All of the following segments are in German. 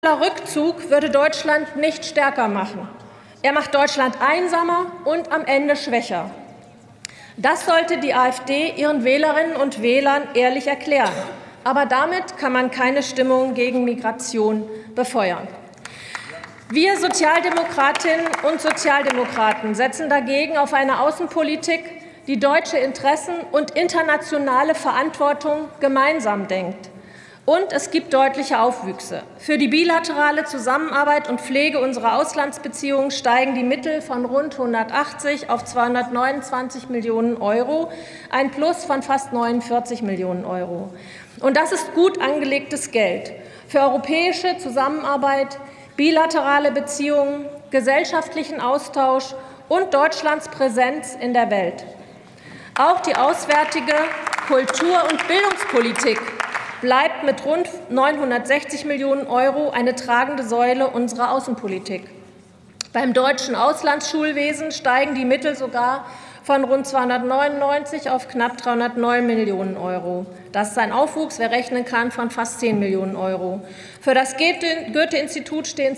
Rückzug würde Deutschland nicht stärker machen. Er macht Deutschland einsamer und am Ende schwächer. Das sollte die AfD ihren Wählerinnen und Wählern ehrlich erklären. Aber damit kann man keine Stimmung gegen Migration befeuern. Wir Sozialdemokratinnen und Sozialdemokraten setzen dagegen auf eine Außenpolitik, die deutsche Interessen und internationale Verantwortung gemeinsam denkt. Und es gibt deutliche Aufwüchse. Für die bilaterale Zusammenarbeit und Pflege unserer Auslandsbeziehungen steigen die Mittel von rund 180 auf 229 Millionen €, ein Plus von fast 49 Millionen €. Und das ist gut angelegtes Geld für europäische Zusammenarbeit, bilaterale Beziehungen, gesellschaftlichen Austausch und Deutschlands Präsenz in der Welt. Auch die auswärtige Kultur- und Bildungspolitik bleibt mit rund 960 Millionen € eine tragende Säule unserer Außenpolitik. Beim deutschen Auslandsschulwesen steigen die Mittel sogar von rund 299 auf knapp 309 Millionen €. Das ist ein Aufwuchs, wer rechnen kann, von fast 10 Millionen €. Für das Goethe-Institut stehen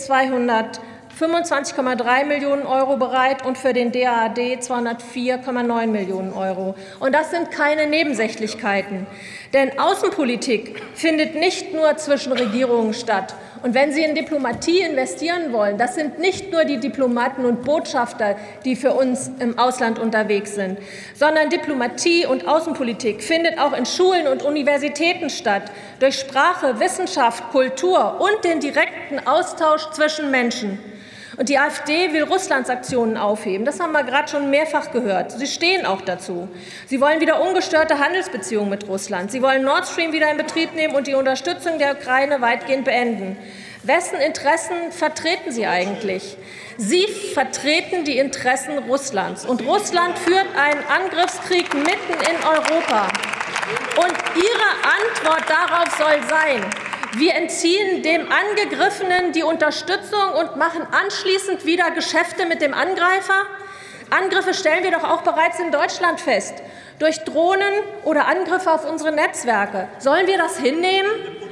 225,3 Millionen € bereit und für den DAAD 204,9 Millionen €. Und das sind keine Nebensächlichkeiten. Denn Außenpolitik findet nicht nur zwischen Regierungen statt. Und wenn Sie in Diplomatie investieren wollen, das sind nicht nur die Diplomaten und Botschafter, die für uns im Ausland unterwegs sind, sondern Diplomatie und Außenpolitik findet auch in Schulen und Universitäten statt, durch Sprache, Wissenschaft, Kultur und den direkten Austausch zwischen Menschen. Und die AfD will Russlandssanktionen aufheben. Das haben wir gerade schon mehrfach gehört. Sie stehen auch dazu. Sie wollen wieder ungestörte Handelsbeziehungen mit Russland. Sie wollen Nord Stream wieder in Betrieb nehmen und die Unterstützung der Ukraine weitgehend beenden. Wessen Interessen vertreten Sie eigentlich? Sie vertreten die Interessen Russlands. Und Russland führt einen Angriffskrieg mitten in Europa. Und Ihre Antwort darauf soll sein: Wir entziehen dem Angegriffenen die Unterstützung und machen anschließend wieder Geschäfte mit dem Angreifer? Angriffe stellen wir doch auch bereits in Deutschland fest, durch Drohnen oder Angriffe auf unsere Netzwerke. Sollen wir das hinnehmen?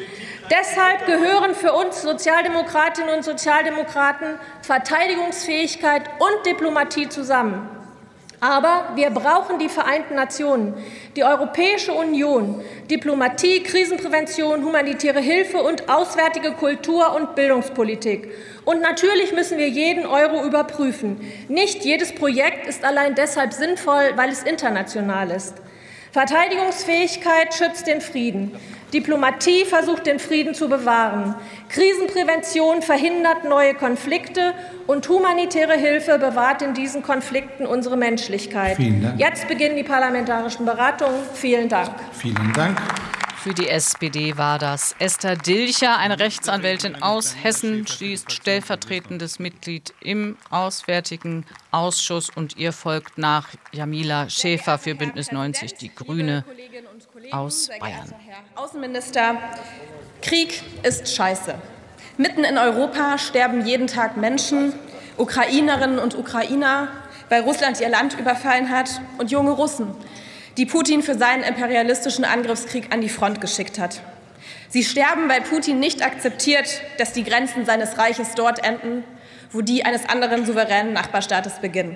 Deshalb gehören für uns Sozialdemokratinnen und Sozialdemokraten Verteidigungsfähigkeit und Diplomatie zusammen. Aber wir brauchen die Vereinten Nationen, die Europäische Union, Diplomatie, Krisenprävention, humanitäre Hilfe und auswärtige Kultur- und Bildungspolitik. Und natürlich müssen wir jeden Euro überprüfen. Nicht jedes Projekt ist allein deshalb sinnvoll, weil es international ist. Verteidigungsfähigkeit schützt den Frieden. Diplomatie versucht, den Frieden zu bewahren. Krisenprävention verhindert neue Konflikte. Und humanitäre Hilfe bewahrt in diesen Konflikten unsere Menschlichkeit. Vielen Dank. Jetzt beginnen die parlamentarischen Beratungen. Vielen Dank. Vielen Dank. Für die SPD war das Esther Dilcher, eine Rechtsanwältin aus Hessen. Sie ist stellvertretendes Mitglied im Auswärtigen Ausschuss. Und ihr folgt nach Jamila Schäfer für Bündnis 90 Die Grüne aus Bayern. Herr Außenminister, Krieg ist scheiße. Mitten in Europa sterben jeden Tag Menschen, Ukrainerinnen und Ukrainer, weil Russland ihr Land überfallen hat, und junge Russen, die Putin für seinen imperialistischen Angriffskrieg an die Front geschickt hat. Sie sterben, weil Putin nicht akzeptiert, dass die Grenzen seines Reiches dort enden, wo die eines anderen souveränen Nachbarstaates beginnen.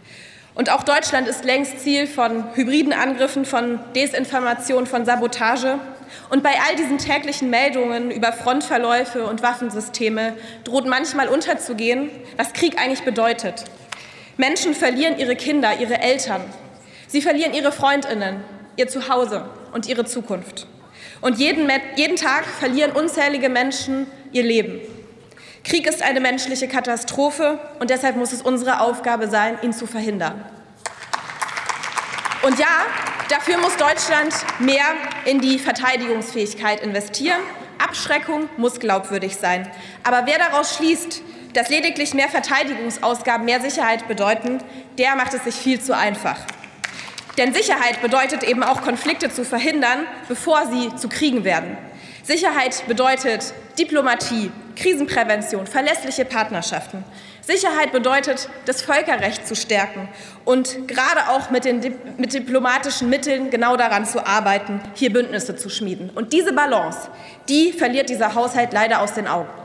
Und auch Deutschland ist längst Ziel von hybriden Angriffen, von Desinformation, von Sabotage. Und bei all diesen täglichen Meldungen über Frontverläufe und Waffensysteme droht manchmal unterzugehen, was Krieg eigentlich bedeutet. Menschen verlieren ihre Kinder, ihre Eltern. Sie verlieren ihre Freundinnen, ihr Zuhause und ihre Zukunft. Und jeden Tag verlieren unzählige Menschen ihr Leben. Krieg ist eine menschliche Katastrophe, und deshalb muss es unsere Aufgabe sein, ihn zu verhindern. Und ja, dafür muss Deutschland mehr in die Verteidigungsfähigkeit investieren. Abschreckung muss glaubwürdig sein. Aber wer daraus schließt, dass lediglich mehr Verteidigungsausgaben mehr Sicherheit bedeuten, der macht es sich viel zu einfach. Denn Sicherheit bedeutet eben auch, Konflikte zu verhindern, bevor sie zu Kriegen werden. Sicherheit bedeutet Diplomatie, Krisenprävention, verlässliche Partnerschaften. Sicherheit bedeutet, das Völkerrecht zu stärken und gerade auch mit diplomatischen Mitteln genau daran zu arbeiten, hier Bündnisse zu schmieden. Und diese Balance, die verliert dieser Haushalt leider aus den Augen.